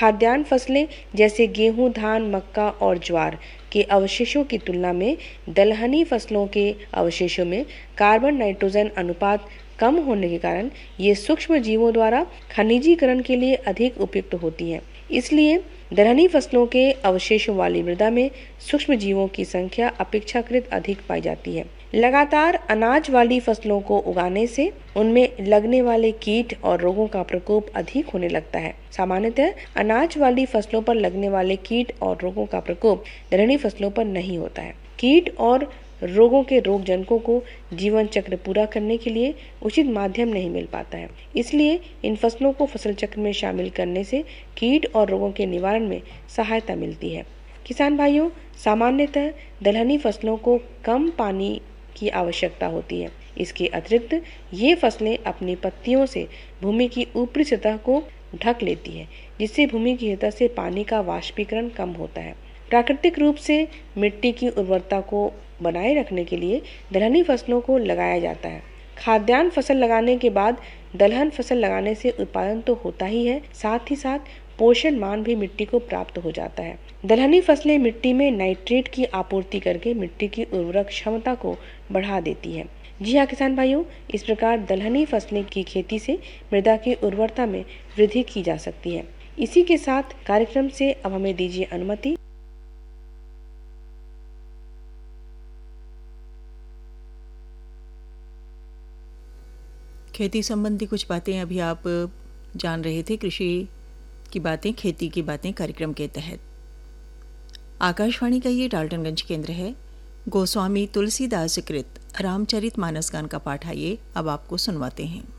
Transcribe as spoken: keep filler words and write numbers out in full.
खाद्यान्न फसलें जैसे गेहूं, धान, मक्का और ज्वार के अवशेषों की तुलना में दलहनी फसलों के अवशेषों में कार्बन नाइट्रोजन अनुपात कम होने के कारण ये सूक्ष्म जीवों द्वारा खनिजीकरण के लिए अधिक उपयुक्त होती हैं। इसलिए दलहनी फसलों के अवशेषों वाली मृदा में सूक्ष्म जीवों की संख्या अपेक्षाकृत अधिक पाई जाती है। लगातार अनाज वाली फसलों को उगाने से उनमें लगने वाले कीट और रोगों का प्रकोप अधिक होने लगता है। सामान्यतः अनाज वाली फसलों पर लगने वाले कीट और रोगों का प्रकोप दलहनी फसलों पर नहीं होता है। कीट और रोगों के रोगजनकों को जीवन चक्र पूरा करने के लिए उचित माध्यम नहीं मिल पाता है। इसलिए इन फसलों को फसल चक्र में शामिल करने से कीट और रोगों के निवारण में सहायता मिलती है। किसान भाइयों, सामान्यतः दलहनी फसलों को कम पानी की आवश्यकता होती है। इसके अतिरिक्त ये फसलें अपनी पत्तियों से भूमि की ऊपरी सतह को ढक लेती है, जिससे भूमि की सतह से पानी का वाष्पीकरण कम होता है। प्राकृतिक रूप से मिट्टी की उर्वरता को बनाए रखने के लिए दलहनी फसलों को लगाया जाता है। खाद्यान्न फसल लगाने के बाद दलहन फसल लगाने से उत्पादन तो होता ही है, साथ ही साथ पोषण मान भी मिट्टी को प्राप्त हो जाता है। दलहनी फसलें मिट्टी में नाइट्रेट की आपूर्ति करके मिट्टी की उर्वरक क्षमता को बढ़ा देती है। जी हाँ किसान भाइयों, इस प्रकार दलहनी फसलें की खेती से मृदा की उर्वरता में वृद्धि की जा सकती है। इसी के साथ कार्यक्रम से अब हमें दीजिए अनुमति। खेती संबंधी कुछ बातें अभी आप जान रहे थे, कृषि की बातें, खेती की बातें कार्यक्रम के तहत। आकाशवाणी का ये डाल्टनगंज केंद्र है। गोस्वामी तुलसीदास कृत रामचरित मानस गान का पाठ आइए अब आपको सुनवाते हैं।